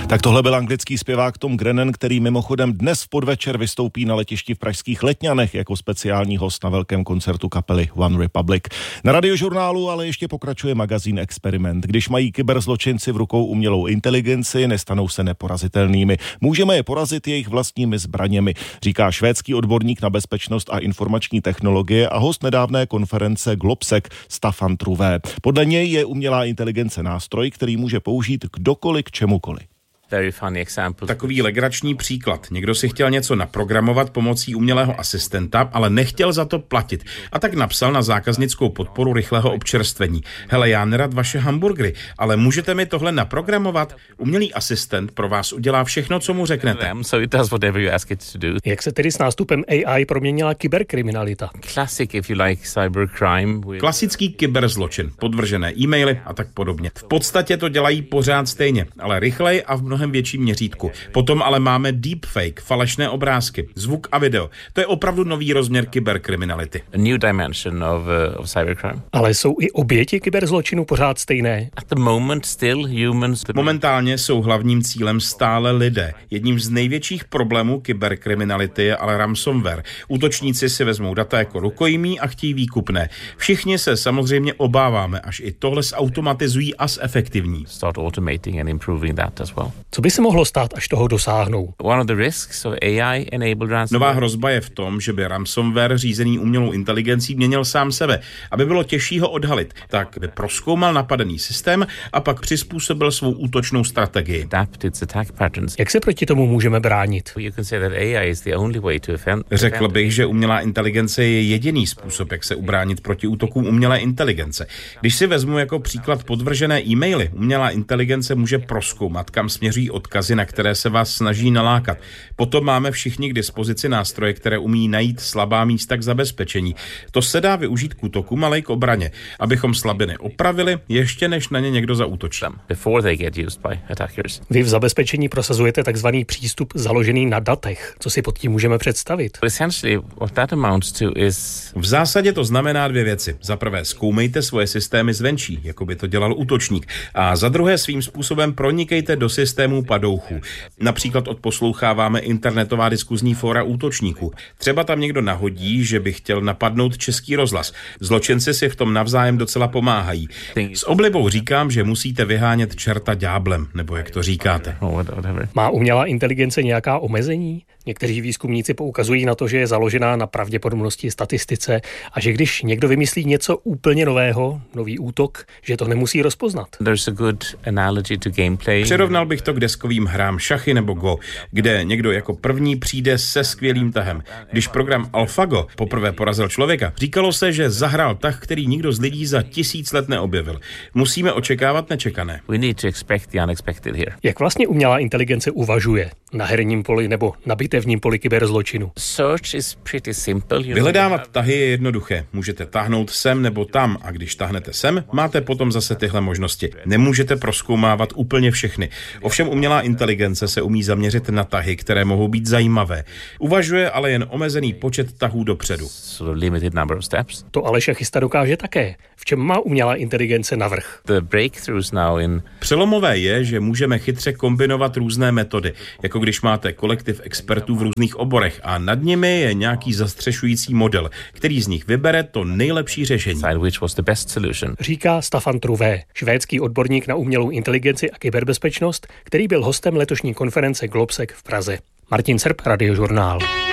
Tak tohle byl anglický zpěvák Tom Grennan, který mimochodem dnes v podvečer vystoupí na letišti v pražských Letňanech jako speciální host na velkém koncertu kapely One Republic. Na Radiožurnálu ale ještě pokračuje magazín Experiment. Když mají kyberzločinci v rukou umělou inteligenci, nestanou se neporazitelnými. Můžeme je porazit jejich vlastními zbraněmi, říká švédský odborník na bezpečnost a informační technologie a host nedávné konference Globsec Staffan Trouvé. Podle něj je umělá inteligence nástroj, který může použít kdokoliv k čemukoliv. Takový legrační příklad. Někdo si chtěl něco naprogramovat pomocí umělého asistenta, ale nechtěl za to platit. A tak napsal na zákaznickou podporu rychlého občerstvení. Hele, já nerad vaše hamburgery, ale můžete mi tohle naprogramovat? Umělý asistent pro vás udělá všechno, co mu řeknete. Jak se tedy s nástupem AI proměnila kyberkriminalita? Klasický kyberzločin, podvržené e-maily a tak podobně. V podstatě to dělají pořád stejně, ale rychleji a v mnohem větším měřítku. Potom ale máme deepfake, falešné obrázky, zvuk a video. To je opravdu nový rozměr kyberkriminality. Ale jsou i oběti kyberzločinu pořád stejné? Momentálně jsou hlavním cílem stále lidé. Jedním z největších problémů kyberkriminality je ale ransomware. Útočníci si vezmou data jako rukojmí a chtějí výkupné. Všichni se samozřejmě obáváme, až i tohle zautomatizují a zefektivní. Co by se mohlo stát, až toho dosáhnou? Nová hrozba je v tom, že by ransomware řízený umělou inteligencí měnil sám sebe. Aby bylo těžší ho odhalit, tak by prozkoumal napadený systém a pak přizpůsobil svou útočnou strategii. Jak se proti tomu můžeme bránit? Řekl bych, že umělá inteligence je jediný způsob, jak se ubránit proti útokům umělé inteligence. Když si vezmu jako příklad podvržené e-maily, umělá inteligence může prozkoumat, kam směří odkazy, na které se vás snaží nalákat. Potom máme všichni k dispozici nástroje, které umí najít slabá místa k zabezpečení. To se dá využít k útokům, ale i k obraně, abychom slabiny opravili, ještě než na ně někdo zaútočí. Vy v zabezpečení prosazujete takzvaný přístup založený na datech. Co si pod tím můžeme představit? V zásadě to znamená dvě věci. Za prvé, zkoumejte svoje systémy zvenčí, jako by to dělal útočník. A za druhé, svým způsobem pronikejte do systémů padouchů. Například odposloucháváme internetová diskuzní fóra útočníků. Třeba tam někdo nahodí, že by chtěl napadnout Český rozhlas. Zločinci si v tom navzájem docela pomáhají. S oblibou říkám, že musíte vyhánět čerta ďáblem, nebo jak to říkáte. Má umělá inteligence nějaká omezení? Někteří výzkumníci poukazují na to, že je založená na pravděpodobnosti, statistice a že když někdo vymyslí něco úplně nového, nový útok, že to nemusí rozpoznat. Přirovnal bych to k deskovým hrám šachy nebo go, kde někdo jako první přijde se skvělým tahem. Když program AlphaGo poprvé porazil člověka, říkalo se, že zahrál tah, který nikdo z lidí za 1000 let neobjevil. Musíme očekávat nečekané. Jak vlastně umělá inteligence uvažuje? Na herním poli nebo na bitevním poli kyberzločinu? Vyhledávat tahy je jednoduché. Můžete tahnout sem nebo tam a když tahnete sem, máte potom zase tyhle možnosti. Nemůžete prozkoumávat úplně všechny. Ovšem umělá inteligence se umí zaměřit na tahy, které mohou být zajímavé. Uvažuje ale jen omezený počet tahů dopředu. To ale šachista dokáže také. V čem má umělá inteligence navrch? Přelomové je, že můžeme chytře kombinovat různé metody, jako když máte kolektiv expertů v různých oborech a nad nimi je nějaký zastřešující model, který z nich vybere to nejlepší řešení. Říká Staffan Trouvé, švédský odborník na umělou inteligenci a kyberbezpečnost, který byl hostem letošní konference Globsec v Praze. Martin Srb, Radiožurnál.